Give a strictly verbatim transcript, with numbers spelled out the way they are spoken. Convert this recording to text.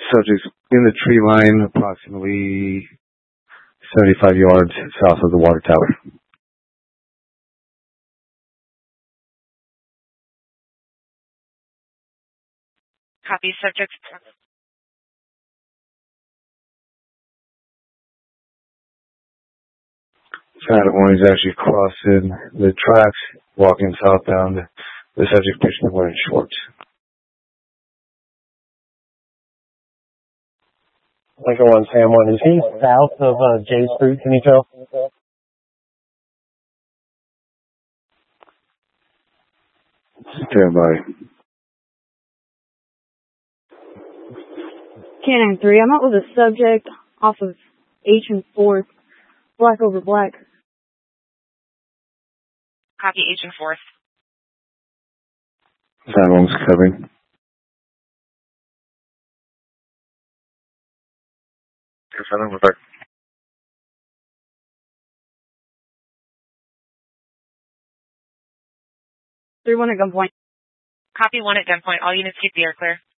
Subjects in the tree line, approximately seventy-five yards south of the water tower. Copy. Subject. Found when he's actually crossing the tracks, walking southbound. The subject appears wearing shorts. Lincoln one, Sam one. Is he south of uh, J Street? Can you tell? Stand by. Canine three, I'm out with a subject off of H and fourth, black over black. Copy. H and fourth. Sound one's covering. Sound back. three one at gunpoint. Copy one at gunpoint. All units keep the air clear.